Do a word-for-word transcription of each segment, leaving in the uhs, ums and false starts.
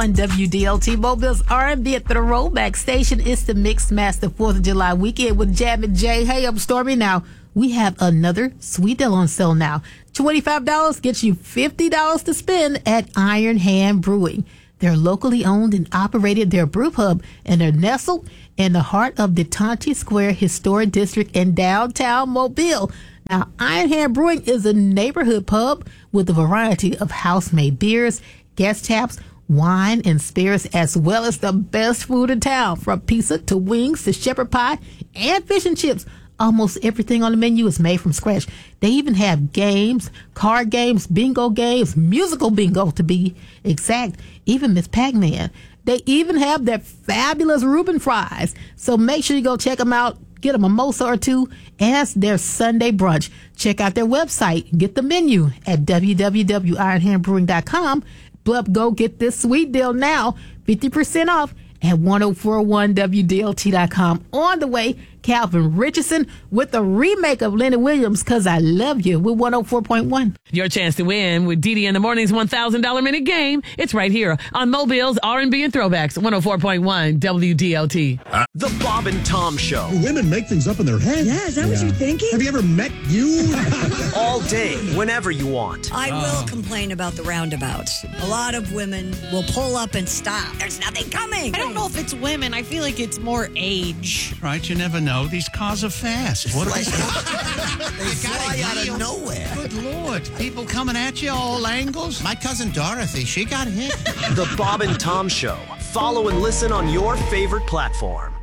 On W D L T Mobile's R and B at the Throwback Station, it's the Mixed Master fourth of July weekend with Jammin' Jay. Hey, I'm Stormy. Now, we have another sweet deal on sale now. twenty-five dollars gets you fifty dollars to spend at Iron Hand Brewing. They're locally owned and operated their brew pub, and they're nestled in the heart of the Tonti Square Historic District in downtown Mobile. Now, Iron Hand Brewing is a neighborhood pub with a variety of house-made beers, guest taps, wine, and spirits, as well as the best food in town, from pizza to wings to shepherd pie and fish and chips. Almost everything on the menu is made from scratch. They even have games, card games, bingo games, musical bingo to be exact, even Miss Pac-Man. They even have their fabulous Reuben fries. So make sure you go check them out, get a mimosa or two, and their Sunday brunch. Check out their website, get the menu at w w w dot iron hand brewing dot com. But go get this sweet deal now, fifty percent off at ten forty-one W D L T dot com. On the way, Calvin Richardson with the remake of Lenny Williams' Cause I Love You with one oh four point one. Your chance to win with Dee Dee in the Morning's one thousand dollars minute game. It's right here on Mobile's R and B and Throwbacks, one oh four point one W D L T. The Bob and Tom Show. Women make things up in their head. Yeah, is that yeah. what you're thinking? Have you ever met you? All day, whenever you want. I will complain about the roundabouts. A lot of women will pull up and stop. There's nothing coming. I don't know if it's women. I feel like it's more age. Right, you never know. These cars are fast. What like, they fly out of nowhere. Good Lord. People coming at you all angles. My cousin Dorothy, she got hit. The Bob and Tom Show. Follow and listen on your favorite platform.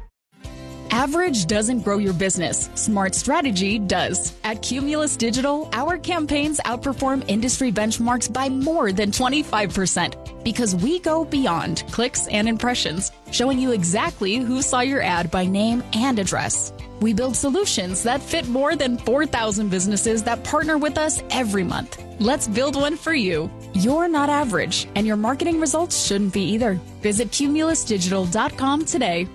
Average doesn't grow your business. Smart strategy does. At Cumulus Digital, our campaigns outperform industry benchmarks by more than twenty-five percent because we go beyond clicks and impressions, showing you exactly who saw your ad by name and address. We build solutions that fit more than four thousand businesses that partner with us every month. Let's build one for you. You're not average, and your marketing results shouldn't be either. Visit cumulus digital dot com today.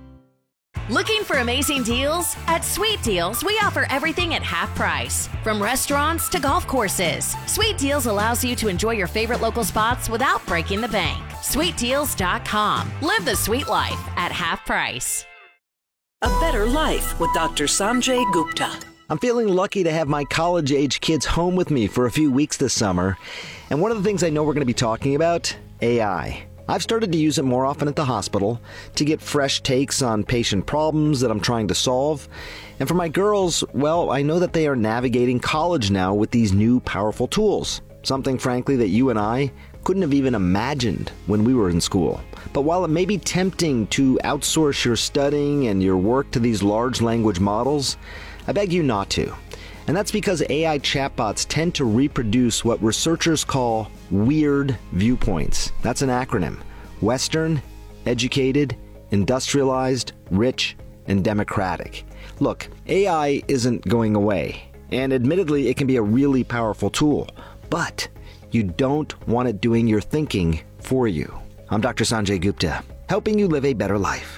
Looking for amazing deals? At Sweet Deals, we offer everything at half price. From restaurants to golf courses, Sweet Deals allows you to enjoy your favorite local spots without breaking the bank. sweet deals dot com. Live the sweet life at half price. A Better Life with Doctor Sanjay Gupta. I'm feeling lucky to have my college-age kids home with me for a few weeks this summer. And one of the things I know we're going to be talking about, A I. I've started to use it more often at the hospital to get fresh takes on patient problems that I'm trying to solve. And for my girls, well, I know that they are navigating college now with these new powerful tools. Something, frankly, that you and I couldn't have even imagined when we were in school. But while it may be tempting to outsource your studying and your work to these large language models, I beg you not to. And that's because A I chatbots tend to reproduce what researchers call weird viewpoints. That's an acronym. Western, educated, industrialized, rich, and democratic. Look, A I isn't going away. And admittedly, it can be a really powerful tool. But you don't want it doing your thinking for you. I'm Doctor Sanjay Gupta, helping you live a better life.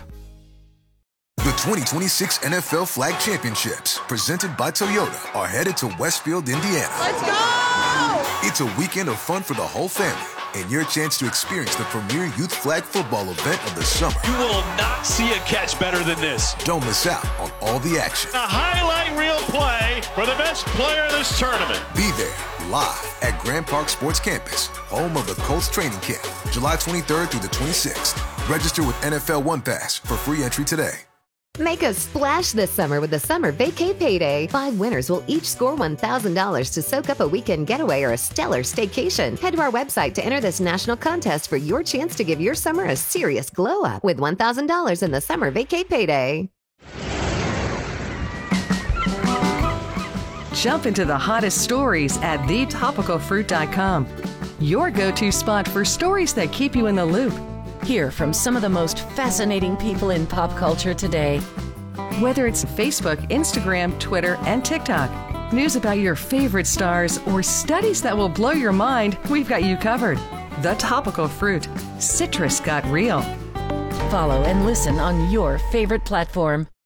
The twenty twenty-six N F L Flag Championships, presented by Toyota, are headed to Westfield, Indiana. Let's go! It's a weekend of fun for the whole family and your chance to experience the premier youth flag football event of the summer. You will not see a catch better than this. Don't miss out on all the action. A highlight reel play for the best player in this tournament. Be there live at Grand Park Sports Campus, home of the Colts training camp, July twenty-third through the twenty-sixth. Register with N F L One Pass for free entry today. Make a splash this summer with the Summer Vacay Payday. Five winners will each score one thousand dollars to soak up a weekend getaway or a stellar staycation. Head to our website to enter this national contest for your chance to give your summer a serious glow up with one thousand dollars in the Summer Vacay Payday. Jump into the hottest stories at the topical fruit dot com. Your go-to spot for stories that keep you in the loop. Hear from some of the most fascinating people in pop culture today. Whether it's Facebook, Instagram, Twitter, and TikTok, news about your favorite stars, or studies that will blow your mind, we've got you covered. The Topical Fruit. Citrus got real. Follow and listen on your favorite platform.